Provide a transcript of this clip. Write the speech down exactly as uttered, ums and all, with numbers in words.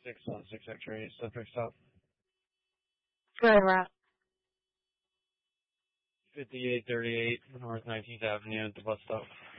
six one six X-ray, subject stop. Go ahead, route. fifty-eight thirty-eight North nineteenth Avenue at the bus stop.